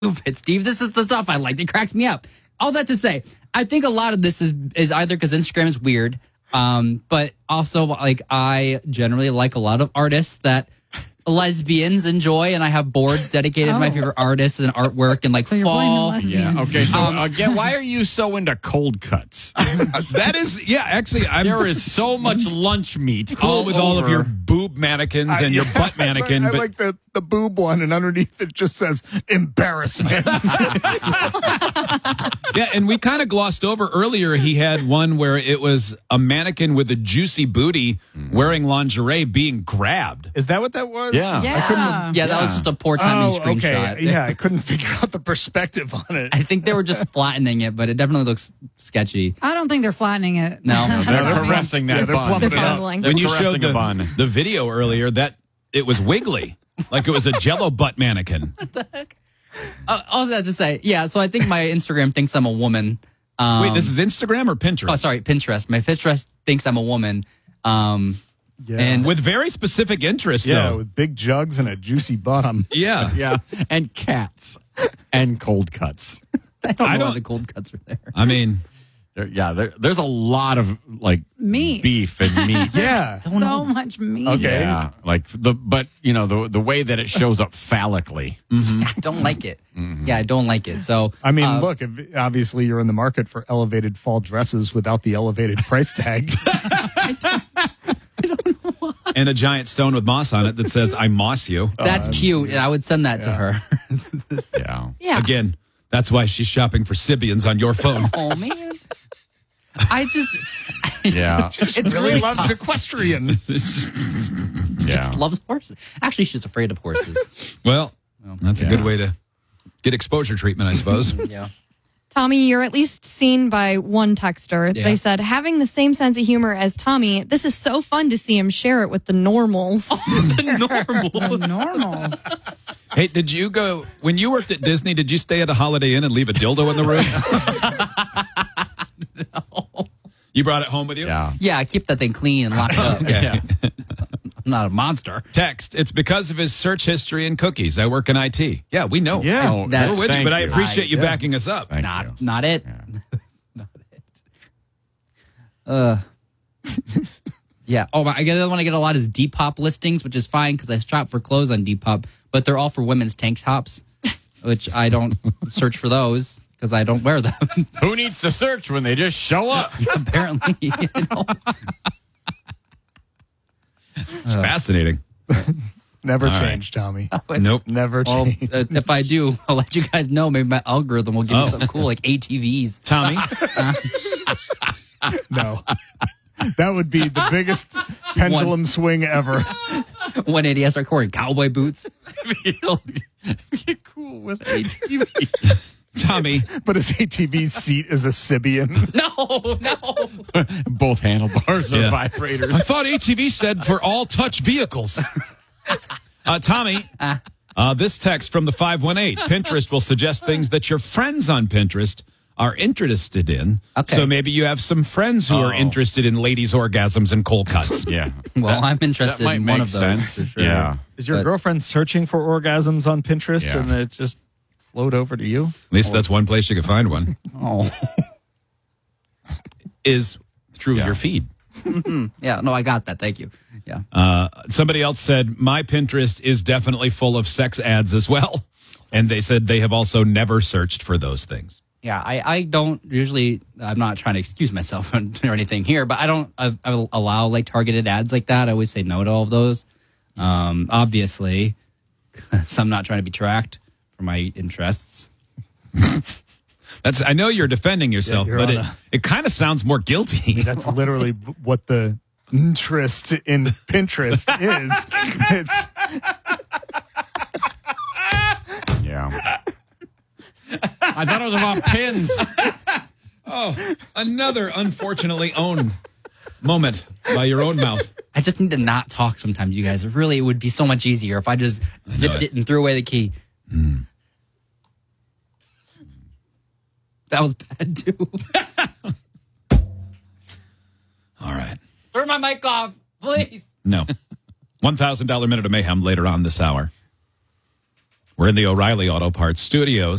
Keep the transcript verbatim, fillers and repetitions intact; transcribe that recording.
stupid, Steve. This is the stuff I like. It cracks me up. All that to say, I think a lot of this is is either because Instagram is weird, um, but also like I generally like a lot of artists that lesbians enjoy, and I have boards dedicated oh. to my favorite artists and artwork and like so fall. Yeah. Okay. So Um, again, why are you so into cold cuts? That is, yeah, actually, I'm There is so much lunch meat cool all with all of over. your boob mannequins I- and your yeah, butt mannequin. I, I but like the, the boob one, and underneath it just says embarrassment. yeah, and we kind of glossed over earlier. He had one where it was a mannequin with a juicy booty wearing lingerie being grabbed. Is that what that was? Yeah. Yeah. I couldn't. Yeah, that was just a poor timing Oh, okay. screenshot. Yeah, I couldn't figure out the perspective on it. I think they were just flattening it, but it definitely looks sketchy. I don't think they're flattening it. No. They're they're caressing that yeah, they're bun. plumping They're it up. fumbling. When you caressing showed a the, bun. the video earlier, that it was wiggly, like it was a Jello butt mannequin. Uh, all that to say, yeah. So I think my Instagram thinks I'm a woman. Um, Wait, this is Instagram or Pinterest? Oh, sorry, Pinterest. My Pinterest thinks I'm a woman. Um, Yeah. and With very specific interests, yeah, though. with big jugs and a juicy bottom. Yeah. Yeah, and cats and cold cuts. I don't I know why don't- the cold cuts were there. I mean, There, yeah, there, there's a lot of like Meat. beef and meat. Yeah. So much meat. Okay. Yeah, like the but you know the the way that it shows up phallically. I don't like it. Yeah, I don't like it. So I mean, uh, look, if, obviously you're in the market for elevated fall dresses without the elevated price tag. and a giant stone with moss on it that says, I moss you. that's cute, and I would send that to her. Yeah, Yeah. Again, that's why she's shopping for Sibians on your phone. Oh man, I just yeah, it's really really loves tough. equestrian. yeah. Loves horses. Actually, she's afraid of horses. Well, that's a Yeah. good way to get exposure treatment, I suppose. Yeah. Tommy, you're at least seen by one texter. Yeah. They said, having the same sense of humor as Tommy, this is so fun to see him share it with the normals. Normal. The normals. Hey, did you go, when you worked at Disney, did you stay at a Holiday Inn and leave a dildo in the room? No. You brought it home with you? Yeah. Yeah, I keep that thing clean and locked up. Okay. I'm not a monster. Text, it's because of his search history and cookies. I work in I T. Yeah, we know. Yeah. Oh, That's- We're with you, thank but I you. appreciate you Yeah. backing us up. Thank Not, you. not it. Yeah. Not it. Uh. Yeah. Oh, my, I guess the other one I get a lot is Depop listings, which is fine because I shop for clothes on Depop, but they're all for women's tank tops, which I don't search for those because I don't wear them. Who needs to search when they just show up? Apparently, you know? It's fascinating. Never All right. change, Tommy. Nope. Never Well, change. uh, if I do, I'll let you guys know. Maybe my algorithm will give Oh. me something cool like A T Vs. Tommy, No. That would be the biggest pendulum swing ever. one eighty, I start wearing cowboy boots. Be cool with A T Vs. Tommy, But his A T V seat is a Sibian. No, no. Both handlebars are Yeah. vibrators. I thought A T V said for all touch vehicles. Uh, Tommy, uh, this text from the five one eight. Pinterest will suggest things that your friends on Pinterest are interested in. Okay. So maybe you have some friends who are Oh. interested in ladies' orgasms and cold cuts. Yeah. Well, I'm That interested might in make one of those. sense. For sure. Yeah. Is your But- girlfriend searching for orgasms on Pinterest Yeah. and it just flowed over to you? At least that's one place you can find one, Oh, is through Yeah. your feed. yeah. No, I got that. Thank you. Yeah. Uh, somebody else said, my Pinterest is definitely full of sex ads as well. And they said they have also never searched for those things. Yeah, I, I don't usually, I'm not trying to excuse myself or anything here, but I don't I, I will allow like targeted ads like that. I always say no to all of those. Um, obviously, so I'm not trying to be tracked for my interests. That's, I know you're defending yourself, you're but on it, a- it kind of sounds more guilty. That's literally b- what the interest in Pinterest is. It's Yeah. I thought it was about pins. Oh, another unfortunately owned moment by your own mouth. I just need to not talk sometimes, you guys. It really would be so much easier if I just zipped it. it and threw away the key. That was bad too. All right. Turn my mic off, please. No. one thousand dollars Minute of Mayhem later on this hour. We're in the O'Reilly Auto Parts studios.